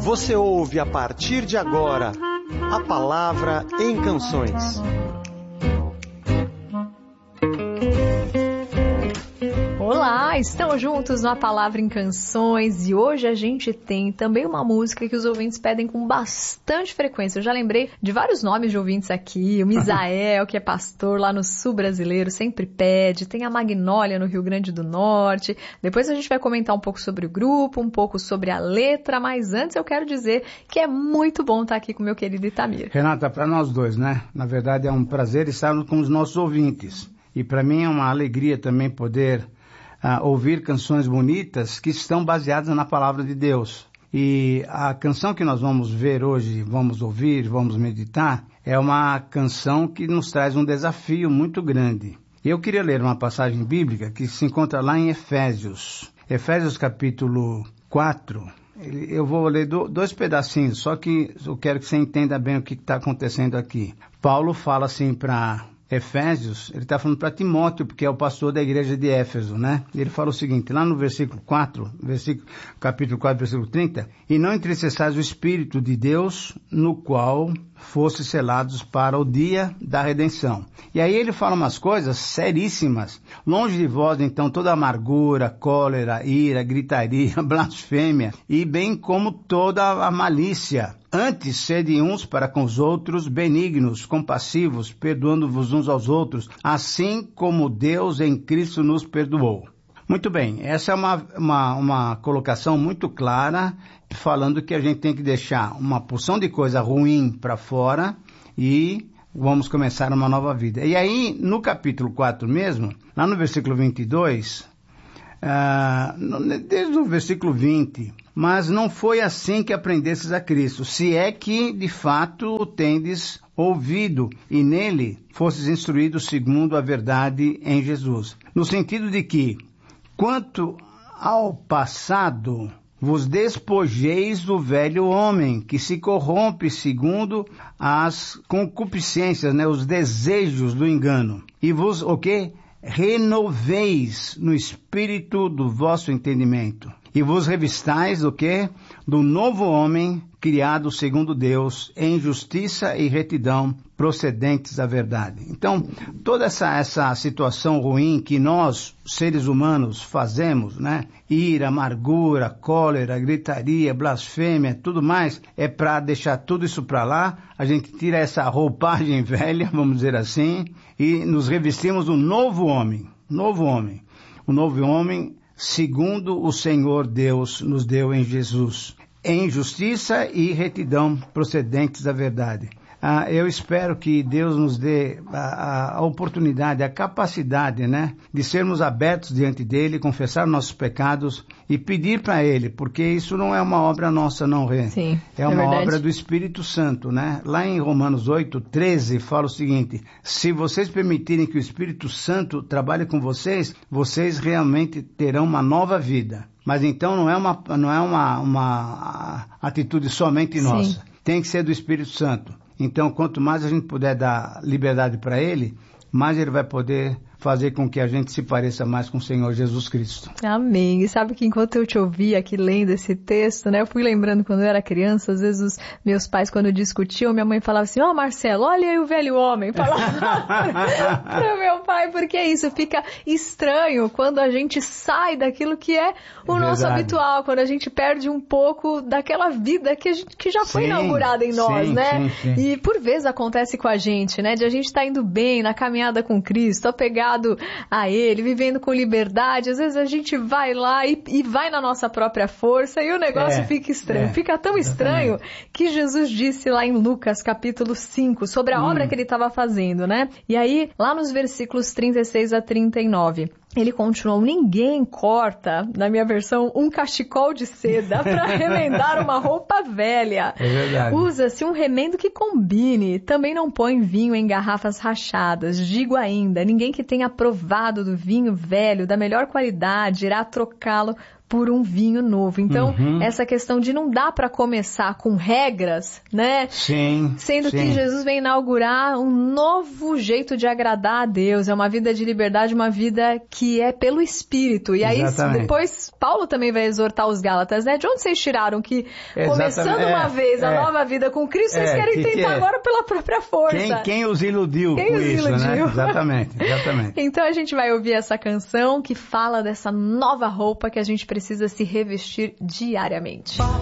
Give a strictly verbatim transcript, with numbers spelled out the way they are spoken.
Você ouve a partir de agora a Palavra em Canções. Olá, estamos juntos na Palavra em Canções e hoje a gente tem também uma música que os ouvintes pedem com bastante frequência. Eu já lembrei de vários nomes de ouvintes aqui, o Misael, que é pastor lá no sul brasileiro, sempre pede, tem a Magnólia no Rio Grande do Norte. Depois a gente vai comentar um pouco sobre o grupo, um pouco sobre a letra, mas antes eu quero dizer que é muito bom estar aqui com o meu querido Itamir. Renata, para nós dois, né? Na verdade é um prazer estar com os nossos ouvintes e para mim é uma alegria também poder Uh, ouvir canções bonitas que estão baseadas na palavra de Deus. E a canção que nós vamos ver hoje, vamos ouvir, vamos meditar, é uma canção que nos traz um desafio muito grande. Eu queria ler uma passagem bíblica que se encontra lá em Efésios. Efésios capítulo quatro. Eu vou ler dois pedacinhos, só que eu quero que você entenda bem o que está acontecendo aqui. Paulo fala assim para Efésios, ele está falando para Timóteo, porque é o pastor da igreja de Éfeso, né? Ele fala o seguinte, lá no versículo quatro, versículo, capítulo quatro, versículo trinta, e não entristeçais o Espírito de Deus, no qual fosse selados para o dia da redenção. E aí ele fala umas coisas seríssimas. Longe de vós, então, toda amargura, cólera, ira, gritaria, blasfêmia, e bem como toda a malícia. Antes, sede uns para com os outros benignos, compassivos, perdoando-vos uns aos outros, assim como Deus em Cristo nos perdoou. Muito bem, essa é uma, uma, uma colocação muito clara, falando que a gente tem que deixar uma porção de coisa ruim para fora e vamos começar uma nova vida. E aí, no capítulo quatro mesmo, lá no versículo vinte e dois, uh, desde o versículo vinte... Mas não foi assim que aprendestes a Cristo, se é que, de fato, o tendes ouvido, e nele fostes instruídos segundo a verdade em Jesus. No sentido de que, quanto ao passado, vos despojeis do velho homem, que se corrompe segundo as concupiscências, né, os desejos do engano, e vos, o quê? Renoveis no espírito do vosso entendimento. E vos revistais do quê? Do novo homem, criado segundo Deus, em justiça e retidão, procedentes da verdade. Então, toda essa, essa situação ruim que nós, seres humanos, fazemos, né? Ira, amargura, cólera, gritaria, blasfêmia, tudo mais, é para deixar tudo isso para lá, a gente tira essa roupagem velha, vamos dizer assim, e nos revestimos do novo homem, novo homem. O novo homem segundo o Senhor Deus nos deu em Jesus, em justiça e retidão procedentes da verdade. Ah, eu espero que Deus nos dê a, a oportunidade, a capacidade, né, de sermos abertos diante dEle, confessar nossos pecados e pedir para Ele, porque isso não é uma obra nossa, não, Rê. Sim, é uma é obra do Espírito Santo, né? Lá em Romanos oito, treze, fala o seguinte, se vocês permitirem que o Espírito Santo trabalhe com vocês, vocês realmente terão uma nova vida. Mas então não é uma, não é uma, uma atitude somente nossa. Sim. Tem que ser do Espírito Santo. Então, quanto mais a gente puder dar liberdade para Ele, mais Ele vai poder fazer com que a gente se pareça mais com o Senhor Jesus Cristo. Amém. E sabe que enquanto eu te ouvia aqui lendo esse texto, né, eu fui lembrando quando eu era criança, às vezes os meus pais, quando discutiam, minha mãe falava assim, ó, oh, Marcelo, olha aí o velho homem, falava para o meu pai, porque é isso, fica estranho quando a gente sai daquilo que é o é nosso habitual, quando a gente perde um pouco daquela vida que, a gente, que já foi sim, inaugurada em nós, sim, né? Sim, sim. E por vezes acontece com a gente, né, de a gente estar tá indo bem na caminhada com Cristo, apegado a Ele, vivendo com liberdade, às vezes a gente vai lá e, e vai na nossa própria força e o negócio é, fica estranho, é, fica tão estranho exatamente. Que Jesus disse lá em Lucas capítulo cinco, sobre a hum. obra que Ele estava fazendo, né? E aí, lá nos versículos trinta e seis a trinta e nove, ele continuou, ninguém corta, na minha versão, um cachecol de seda para remendar uma roupa velha. É verdade. Usa-se um remendo que combine. Também não põe vinho em garrafas rachadas. Digo ainda, ninguém que tenha provado do vinho velho, da melhor qualidade, irá trocá-lo por um vinho novo. Então, Uhum. essa questão de não dá para começar com regras, né? Sim. Sendo sim. que Jesus vem inaugurar um novo jeito de agradar a Deus. É uma vida de liberdade, uma vida que é pelo Espírito. E aí, Exatamente. depois, Paulo também vai exortar os Gálatas, né? De onde vocês tiraram que, Exatamente. começando uma É, vez a é. nova vida com Cristo, vocês É, querem que que tentar é? agora pela própria força? Quem, quem os iludiu Quem com os isso, né? iludiu? Exatamente, exatamente. Então a gente vai ouvir essa canção que fala dessa nova roupa que a gente precisa se revestir diariamente.